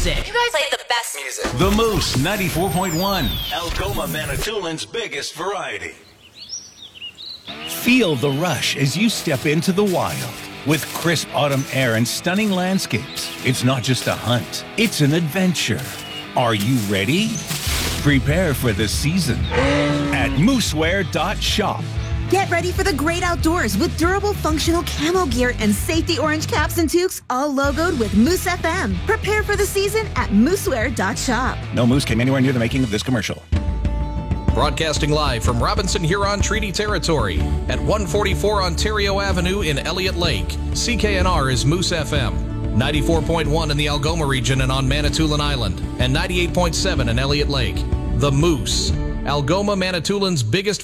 music. You guys play the best music. The Moose 94.1, Algoma Manitoulин's biggest variety. Feel the rush as you step into the wild. With crisp autumn air and stunning landscapes, it's not just a hunt, it's an adventure. Are you ready? Prepare for the season at moosewear.shop. Get ready for the great outdoors with durable, functional camo gear and safety orange caps and toques, all logoed with Moose FM. Prepare for the season at moosewear.shop. No moose came anywhere near the making of this commercial. Broadcasting live from Robinson Huron Treaty Territory at 144 Ontario Avenue in Elliott Lake. CKNR is Moose FM. 94.1 in the Algoma region and on Manitoulin Island, and 98.7 in Elliott Lake. The Moose, Algoma Manitoulин's biggest